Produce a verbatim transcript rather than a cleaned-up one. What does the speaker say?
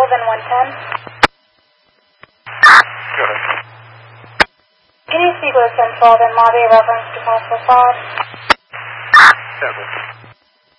Sullivan one ten. Good. Can you speak with ten Sullivan lobby reference to call for fraud? Seven.